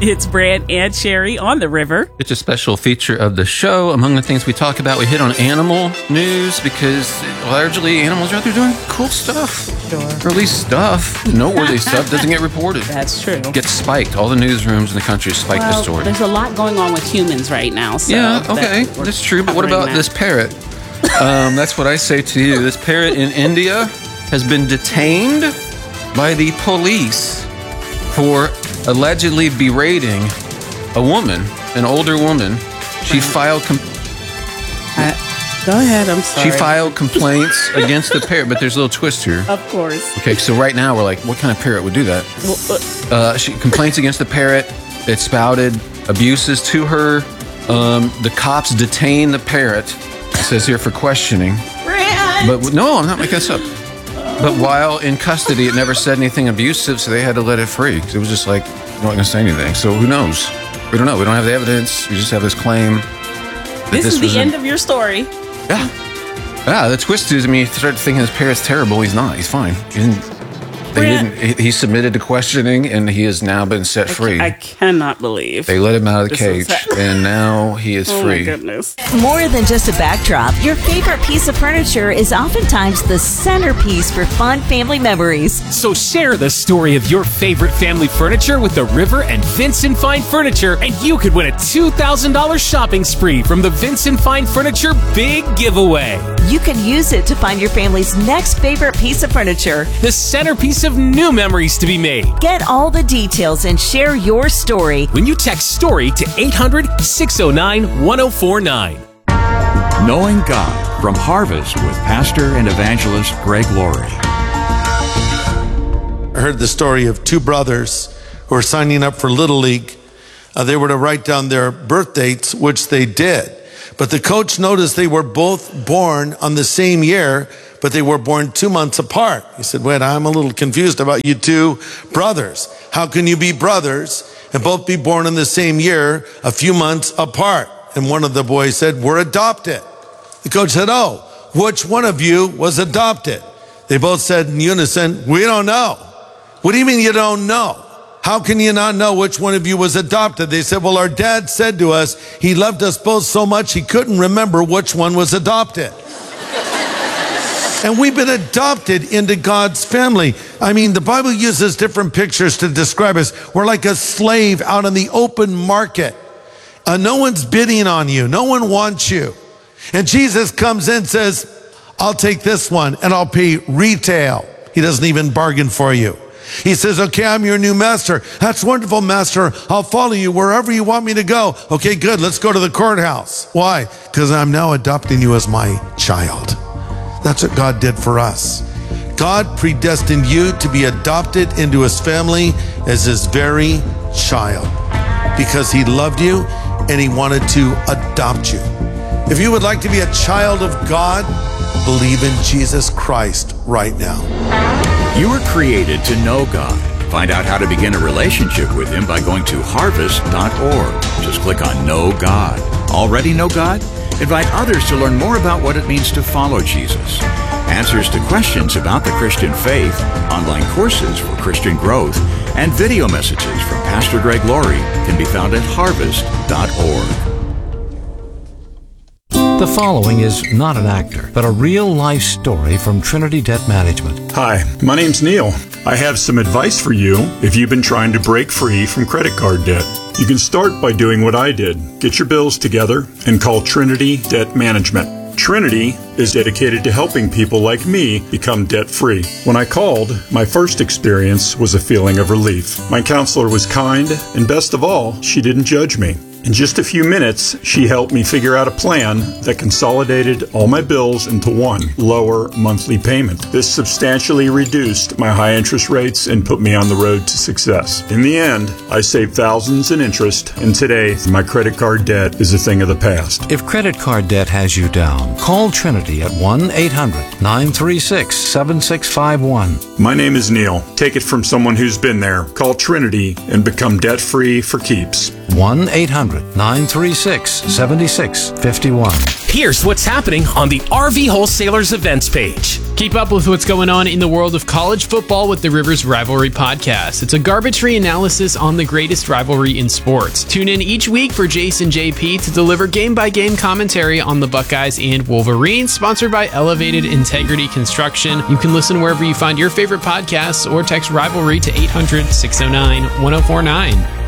It's Brad and Sherry on the river. It's a special feature of the show. Among the things we talk about, we hit on animal news because largely animals are out there doing cool stuff. Sure. Or at least stuff. Noteworthy stuff doesn't get reported. That's true. Gets spiked. All the newsrooms in the country spike the story. There's a lot going on with humans right now. So yeah, okay. That's true. But what about this parrot? That's what I say to you. This parrot in India has been detained by the police for allegedly berating a woman, an older woman. She filed... Go ahead, I'm sorry. She filed complaints against the parrot, but there's a little twist here. Of course. Okay, so right now we're like, what kind of parrot would do that? She complains against the parrot. It spouted abuses to her. The cops detain the parrot. It says here for questioning. But no, I'm not making this up. But while in custody, it never said anything abusive, so they had to let it free. Because it was just like, you're not going to say anything. So who knows? We don't know. We don't have the evidence. We just have this claim. This is the end of your story. Yeah. Yeah, the twist is, I mean, you start thinking this parrot's terrible. He's not. He's fine. He submitted to questioning, and he has now been set free. I cannot believe. They let him out of the cage, and now he is free. Oh, my goodness. More than just a backdrop, your favorite piece of furniture is oftentimes the centerpiece for fun family memories. So share the story of your favorite family furniture with the River and Vincent Fine Furniture, and you could win a $2,000 shopping spree from the Vincent Fine Furniture Big Giveaway. You can use it to find your family's next favorite piece of furniture. The centerpiece of new memories to be made. Get all the details and share your story when you text STORY to 800-609-1049. Knowing God from Harvest with Pastor and Evangelist Greg Laurie. I heard the story of two brothers who were signing up for Little League. They were to write down their birth dates, which they did. But the coach noticed they were both born on the same year, but they were born 2 months apart. He said, wait, I'm a little confused about you two brothers. How can you be brothers and both be born in the same year, a few months apart? And one of the boys said, we're adopted. The coach said, oh, which one of you was adopted? They both said in unison, we don't know. What do you mean you don't know? How can you not know which one of you was adopted? They said, well, our dad said to us, he loved us both so much he couldn't remember which one was adopted. And we've been adopted into God's family. I mean, the Bible uses different pictures to describe us. We're like a slave out in the open market. No one's bidding on you. No one wants you. And Jesus comes in and says, I'll take this one and I'll pay retail. He doesn't even bargain for you. He says, okay, I'm your new master. That's wonderful, master. I'll follow you wherever you want me to go. Okay, good. Let's go to the courthouse. Why? Because I'm now adopting you as my child. That's what God did for us. God predestined you to be adopted into his family as his very child because he loved you and he wanted to adopt you. If you would like to be a child of God, believe in Jesus Christ right now. You were created to know God. Find out how to begin a relationship with him by going to harvest.org. Just click on Know God. Already know God? Invite others to learn more about what it means to follow Jesus. Answers to questions about the Christian faith, online courses for Christian growth, and video messages from Pastor Greg Laurie can be found at harvest.org. The following is not an actor, but a real-life story from Trinity Debt Management. Hi, my name's Neil. I have some advice for you if you've been trying to break free from credit card debt. You can start by doing what I did. Get your bills together and call Trinity Debt Management. Trinity is dedicated to helping people like me become debt-free. When I called, my first experience was a feeling of relief. My counselor was kind, and best of all, she didn't judge me. In just a few minutes, she helped me figure out a plan that consolidated all my bills into one lower monthly payment. This substantially reduced my high interest rates and put me on the road to success. In the end, I saved thousands in interest, and today, my credit card debt is a thing of the past. If credit card debt has you down, call Trinity at 1-800-936-7651. My name is Neil. Take it from someone who's been there. Call Trinity and become debt-free for keeps. 1-800-936-7651. Here's what's happening on the RV Wholesalers events page. Keep up with what's going on in the world of college football with the Rivers Rivalry Podcast. It's a garbage-free analysis on the greatest rivalry in sports. Tune in each week for Jason JP to deliver game-by-game commentary on the Buckeyes and Wolverines, sponsored by Elevated Integrity Construction. You can listen wherever you find your favorite podcasts or text Rivalry to 800-609-1049.